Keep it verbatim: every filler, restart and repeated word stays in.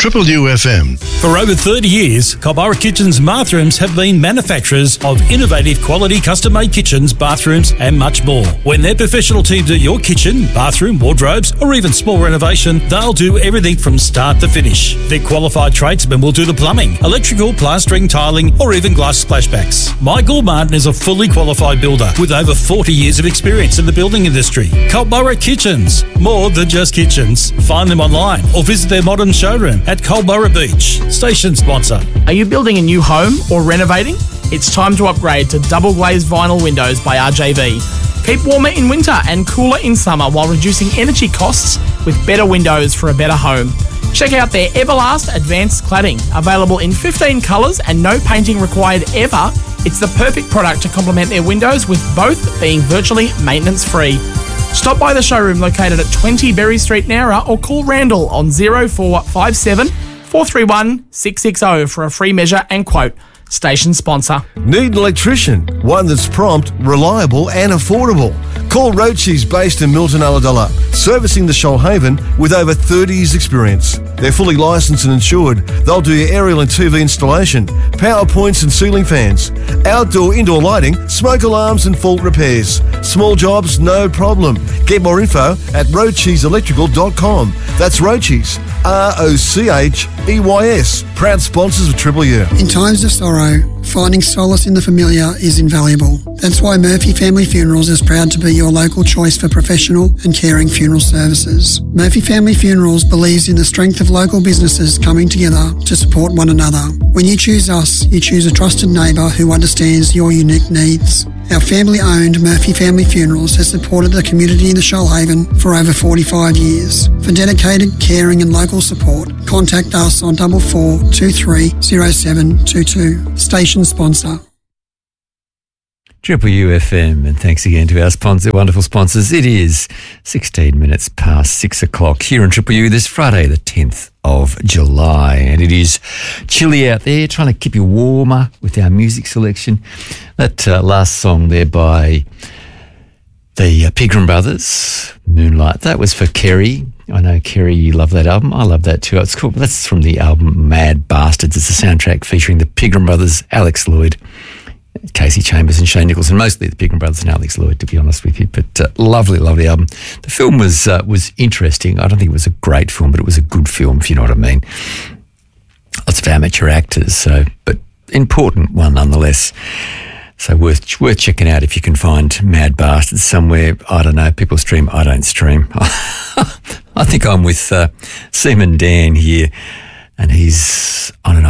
Triple U F M. For over thirty years, Culburra Kitchens Bathrooms have been manufacturers of innovative quality custom-made kitchens, bathrooms and much more. When their professional team do your kitchen, bathroom, wardrobes or even small renovation, they'll do everything from start to finish. Their qualified tradesmen will do the plumbing, electrical, plastering, tiling or even glass splashbacks. Michael Martin is a fully qualified builder with over forty years of experience in the building industry. Culburra Kitchens, more than just kitchens. Find them online or visit their modern showroom at Culburra Beach. Station sponsor. Are you building a new home or renovating? It's time to upgrade to double glazed vinyl windows by R J V. Keep warmer in winter and cooler in summer while reducing energy costs with better windows for a better home. Check out their Everlast Advanced Cladding, available in fifteen colours and no painting required ever. It's the perfect product to complement their windows, with both being virtually maintenance free. Stop by the showroom located at twenty Berry Street, Nowra, or call Randall on zero four five seven, four three one, six six zero for a free measure and quote. Station sponsor. Need an electrician? One that's prompt, reliable and affordable. Call Roachies, based in Milton Ulladulla, servicing the Shoalhaven with over thirty years experience. They're fully licensed and insured. They'll do your aerial and T V installation, power points and ceiling fans, outdoor, indoor lighting, smoke alarms and fault repairs. Small jobs, no problem. Get more info at roachies electrical dot com. That's Roachies, R O C H E Y S. Proud sponsors of Triple U. In times of sorrow, finding solace in the familiar is invaluable. That's why Murphy Family Funerals is proud to be your local choice for professional and caring funeral services. Murphy Family Funerals believes in the strength of local businesses coming together to support one another. When you choose us, you choose a trusted neighbour who understands your unique needs. Our family-owned Murphy Family Funerals has supported the community in the Shoalhaven for over forty-five years. For dedicated, caring and local support, contact us on double four two three zero seven two two. Station sponsor. Triple U F M, and thanks again to our sponsor, wonderful sponsors. It is sixteen minutes past six o'clock here on Triple U this Friday, the tenth of July, and it is chilly out there, trying to keep you warmer with our music selection. That uh, last song there by the uh, Pegram Brothers, Moonlight, that was for Kerry. I know, Kerry, you love that album. I love that too. It's cool. That's from the album Mad Bastards. It's a soundtrack featuring the Pegram Brothers, Alex Lloyd, Casey Chambers and Shane Nichols, and mostly the Pegram Brothers and Alex Lloyd, to be honest with you. But uh, lovely, lovely album. The film was uh, was interesting. I don't think it was a great film, but it was a good film, if you know what I mean. Lots of amateur actors, so but important one nonetheless. So worth worth checking out if you can find Mad Bastards somewhere. I don't know. People stream. I don't stream. I think I'm with uh, Seaman Dan here, and he's on